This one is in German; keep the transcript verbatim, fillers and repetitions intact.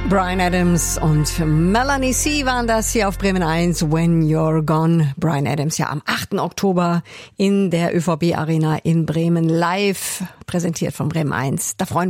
Bryan Adams und Melanie C. waren das hier auf Bremen eins, When You're Gone. Bryan Adams ja am achten Oktober in der ÖVB Arena in Bremen live, präsentiert von Bremen eins. Da freuen